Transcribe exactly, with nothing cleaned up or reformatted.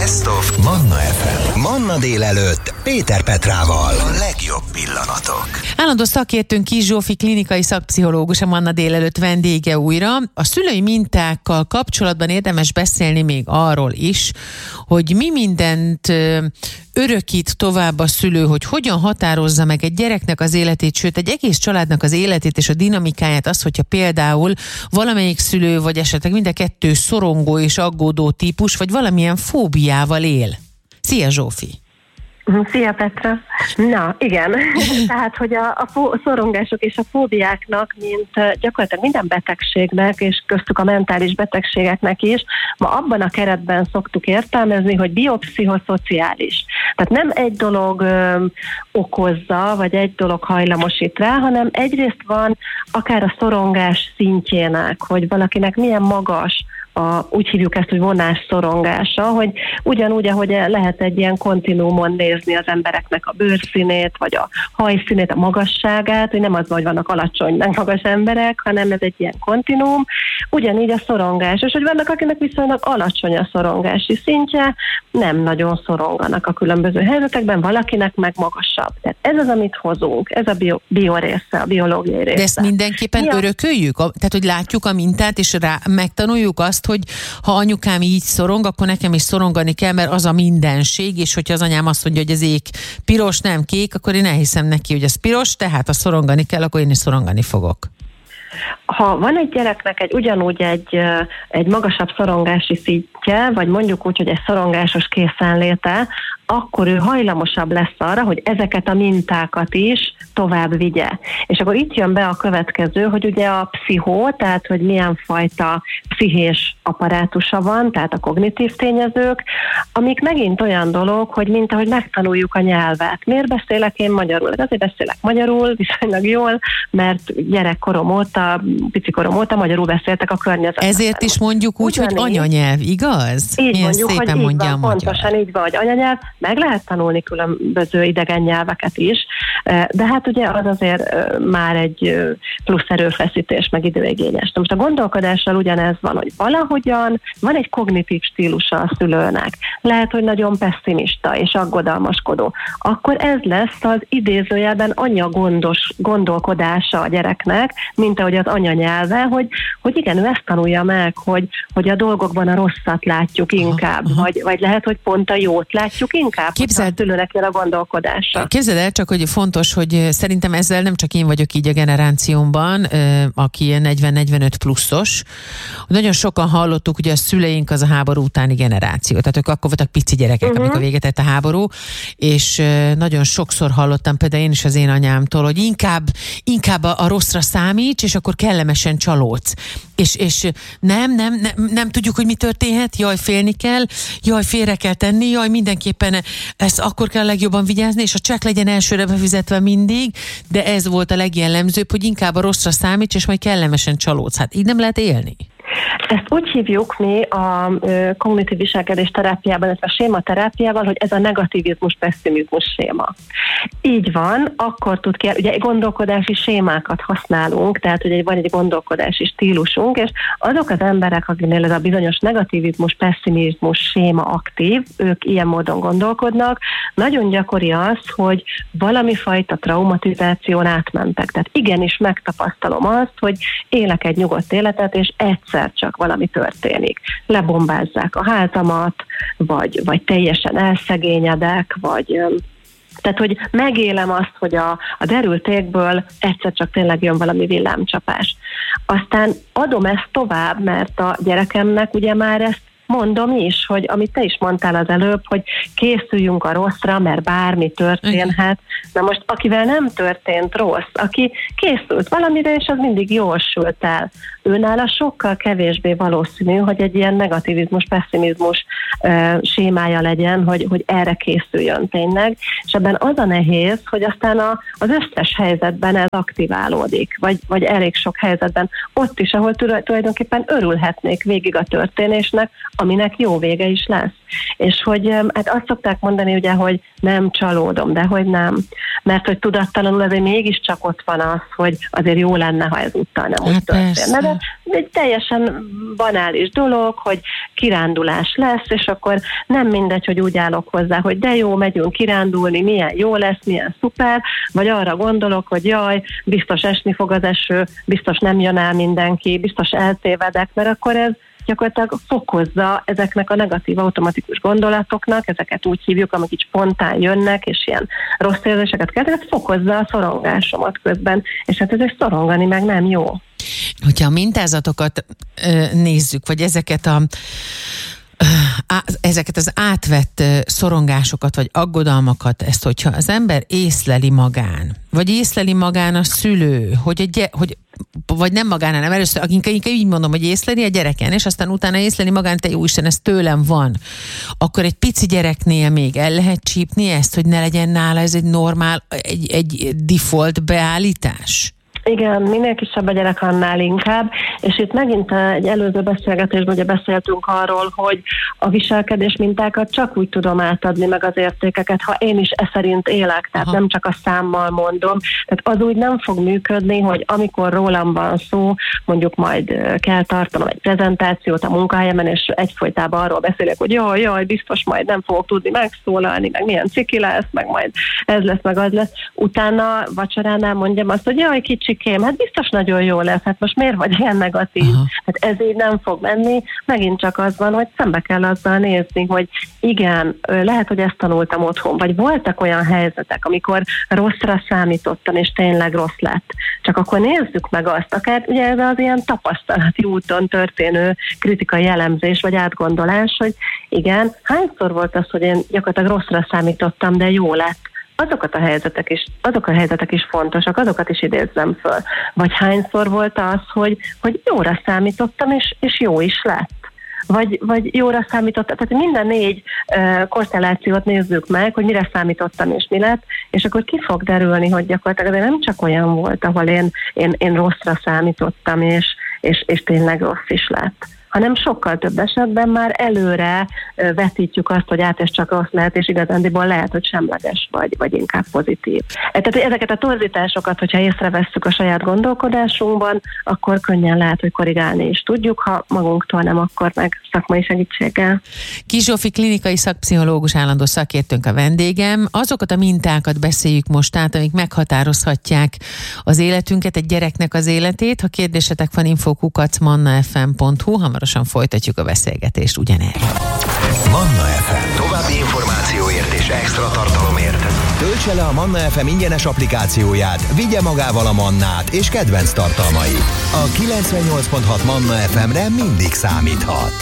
Best of Manna ef em. Manna délelőtt Péter Petrával. A legjobb pillanatok. Állandó szakértőnk Kis Zsófi klinikai szakpszichológus a Manna délelőtt vendége újra. A szülői mintákkal kapcsolatban érdemes beszélni még arról is, hogy mi mindent örökít tovább a szülő, hogy hogyan határozza meg egy gyereknek az életét, sőt egy egész családnak az életét és a dinamikáját az, hogyha például valamelyik szülő, vagy esetleg mind a kettő szorongó és aggódó típus, vagy valamilyen fóbiával él. Szia, Zsófi! Szia, Petra! Na, igen. Tehát, hogy a, a fó, szorongások és a fóbiáknak, mint gyakorlatilag minden betegségnek, és köztük a mentális betegségeknek is, ma abban a keretben szoktuk értelmezni, hogy biopszichoszociális. Tehát nem egy dolog ö, okozza, vagy egy dolog hajlamosít rá, hanem egyrészt van akár a szorongás szintjének, hogy valakinek milyen magas, A, úgy hívjuk ezt, hogy vonás szorongása, hogy ugyanúgy, ahogy lehet egy ilyen kontinuumon nézni az embereknek a bőrszínét, vagy a hajszínét, a magasságát, hogy nem az, hogy vannak alacsony, nem magas emberek, hanem ez egy ilyen kontinuum, ugyanígy a szorongás, és hogy vannak, akinek viszonylag alacsony a szorongási szintje, nem nagyon szoronganak a különböző helyzetekben, valakinek meg magasabb. Tehát ez az, amit hozunk, ez a bio, bio része, a biológiai része. De ezt mindenképpen ja. örököljük? Tehát, hogy látjuk a mintát, és rá megtanuljuk azt, hogy ha anyukám így szorong, akkor nekem is szorongani kell, mert az a mindenség, és hogyha az anyám azt mondja, hogy az ég piros, nem kék, akkor én elhiszem neki, hogy ez piros, tehát ha szorongani kell, akkor én is szorongani fogok. Ha van egy gyereknek egy ugyanúgy egy, egy magasabb szorongási szintje, vagy mondjuk úgy, hogy egy szorongásos készenléte, akkor ő hajlamosabb lesz arra, hogy ezeket a mintákat is tovább vigye. És akkor itt jön be a következő, hogy ugye a pszichó, tehát hogy milyen fajta pszichés apparátusa van, tehát a kognitív tényezők, amik megint olyan dolog, hogy mint ahogy megtanuljuk a nyelvet. Miért beszélek én magyarul? Azért beszélek magyarul viszonylag jól, mert gyerekkorom óta, picikorom óta magyarul beszéltek a környezetben. Ezért is mondjuk úgy, ugyanígy, hogy anyanyelv, igaz? Így milyen mondjuk, szépen hogy így mondja van, a magyar. pontosan így van, hogy anyanyelv, meg lehet tanulni különböző idegen nyelveket is, de hát ugye az azért már egy plusz erőfeszítés, meg időigényes. Most a gondolkodással ugyanez van, hogy valahogyan van egy kognitív stílusa a szülőnek. Lehet, hogy nagyon pesszimista és aggodalmaskodó. Akkor ez lesz az idézőjelben anyagondos gondolkodása a gyereknek, mint ahogy az anyanyelve, hogy, hogy igen, ő ezt tanulja meg, hogy, hogy a dolgokban a rosszat látjuk inkább, aha, vagy, vagy lehet, hogy pont a jót látjuk inkább, Képzeld, a szülőnek jön a gondolkodása. Képzeld el csak, hogy fontos, hogy szerintem ezzel nem csak én vagyok így a generációmban, aki negyven-negyvenöt pluszos. Nagyon sokan hallottuk, hogy a szüleink az a háború utáni generáció. Tehát ők akkor voltak pici gyerekek, uh-huh. amikor véget ért a háború, és nagyon sokszor hallottam például én is az én anyámtól, hogy inkább, inkább a, a rosszra számíts, és akkor kellemesen csalódsz. És, és nem, nem, nem, nem tudjuk, hogy mi történhet, jaj, félni kell, jaj, félre kell tenni, jaj, mindenképpen ezt akkor kell legjobban vigyázni, és a csekk legyen elsőre befizetve mindig, de ez volt a legjellemzőbb, hogy inkább a rosszra számíts, és majd kellemesen csalódsz. Hát így nem lehet élni. Ezt úgy hívjuk mi a ö, kognitív viselkedés terápiában, ez a sématerápiával, hogy ez a negativizmus-pesszimizmus séma. Így van, akkor tud ki, ugye gondolkodási sémákat használunk, tehát ugye van egy gondolkodási stílusunk, és azok az emberek, akiknél ez a bizonyos negativizmus-pesszimizmus séma aktív, ők ilyen módon gondolkodnak, nagyon gyakori az, hogy valami fajta traumatizáción átmentek. Tehát igenis megtapasztalom azt, hogy élek egy nyugodt életet, és egyszer csak valami történik. Lebombázzák a házamat, vagy, vagy teljesen elszegényedek, vagy tehát, hogy megélem azt, hogy a, a derült égből egyszer csak tényleg jön valami villámcsapás. Aztán adom ezt tovább, mert a gyerekemnek ugye már ezt mondom is, hogy amit te is mondtál az előbb, hogy készüljünk a rosszra, mert bármi történhet. Na most, akivel nem történt rossz, aki készült valamire, és az mindig jól sült el, őnála sokkal kevésbé valószínű, hogy egy ilyen negativizmus, pesszimizmus uh, sémája legyen, hogy, hogy erre készüljön tényleg, és ebben az a nehéz, hogy aztán a, az összes helyzetben ez aktiválódik, vagy, vagy elég sok helyzetben, ott is, ahol tulajdonképpen örülhetnék végig a történésnek, aminek jó vége is lesz. És hogy hát azt szokták mondani ugye, hogy nem csalódom, de hogy nem. Mert hogy tudattalanul azért mégiscsak ott van az, hogy azért jó lenne, ha ezúttal nem úgy történne. De Tehát egy teljesen banális dolog, hogy kirándulás lesz, és akkor nem mindegy, hogy úgy állok hozzá, hogy de jó, megyünk kirándulni, milyen jó lesz, milyen szuper, vagy arra gondolok, hogy jaj, biztos esni fog az eső, biztos nem jön el mindenki, biztos eltévedek, mert akkor ez gyakorlatilag fokozza ezeknek a negatív automatikus gondolatoknak, ezeket úgy hívjuk, amik így spontán jönnek, és ilyen rossz érzéseket keltenek, fokozza a szorongásomat közben, és hát ezek szorongani meg nem jó. Hogyha a mintázatokat ö, nézzük, vagy ezeket a ezeket az átvett szorongásokat, vagy aggodalmakat, ezt, hogyha az ember észleli magán, vagy észleli magán a szülő, hogy, a gy- hogy vagy nem magán, hanem először, inkább így mondom, hogy észleli a gyereken, és aztán utána észleli magán, te jó Isten, ez tőlem van. Akkor egy pici gyereknél még el lehet csípni ezt, hogy ne legyen nála ez egy normál, egy, egy default beállítás? Igen, minél kisebb a gyerek, annál inkább, és itt megint egy előző beszélgetésben ugye beszéltünk arról, hogy a viselkedés mintákat csak úgy tudom átadni meg az értékeket, ha én is e szerint élek, tehát Aha. nem csak a számmal mondom. Tehát az úgy nem fog működni, hogy amikor rólam van szó, mondjuk majd kell tartanom egy prezentációt a munkahelyemen, és egyfolytában arról beszélek, hogy jaj, jaj, biztos majd nem fogok tudni megszólalni, meg milyen ciki lesz, meg majd ez lesz, meg az lesz. Utána vacsoránál mondjam azt, hogy jaj, kicsi Kém, hát biztos nagyon jó lesz, hát most miért vagy ilyen negatív? Aha. Hát ez így nem fog menni, megint csak az van, hogy szembe kell azzal nézni, hogy igen, lehet, hogy ezt tanultam otthon, vagy voltak olyan helyzetek, amikor rosszra számítottam, és tényleg rossz lett. Csak akkor nézzük meg azt, akár ugye ez az ilyen tapasztalati úton történő kritikai elemzés, vagy átgondolás, hogy igen, hányszor volt az, hogy én gyakorlatilag rosszra számítottam, de jó lett. Azokat a helyzetek is, azok a helyzetek is fontosak, azokat is idézzem föl. Vagy hányszor volt az, hogy, hogy jóra számítottam, és, és jó is lett. Vagy, vagy jóra számítottam, tehát minden négy uh, konstellációt nézzük meg, hogy mire számítottam és mi lett, és akkor ki fog derülni, hogy gyakorlatilag nem csak olyan volt, ahol én, én, én rosszra számítottam, és, és, és tényleg rossz is lett, hanem sokkal több esetben már előre vetítjük azt, hogy át ez csak rossz lehet, és igazándiból lehet, hogy semleges vagy, vagy inkább pozitív. Tehát ezeket a torzításokat, hogyha észrevesszük a saját gondolkodásunkban, akkor könnyen lehet, hogy korrigálni is tudjuk, ha magunktól nem, akkor meg szakmai segítséggel. Kis Zsófi klinikai szakpszichológus, állandó szakértőnk a vendégem. Azokat a mintákat beszéljük most át, amik meghatározhatják az életünket, egy gyereknek az életét. Ha kérdésetek van, info kukac manna f m pont hu, hamarosan folytatjuk a beszélgetést ugyanerre. Manna ef em. További információért és extra tartalomért töltse le a Manna ef em ingyenes applikációját, vigye magával a Mannát és kedvenc tartalmait. A kilencvennyolc pont hat Manna ef emre mindig számíthat.